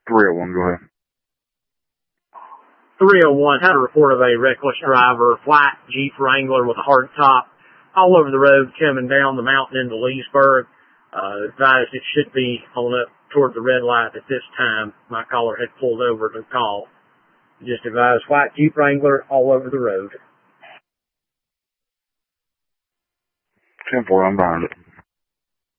301, go ahead. 301, had a report of a reckless driver, white Jeep Wrangler with a hard top, all over the road coming down the mountain into Leesburg. Advised it should be on up toward the red light at this time. My caller had pulled over to call. Just advised white Jeep Wrangler all over the road. 10-4, I'm behind it.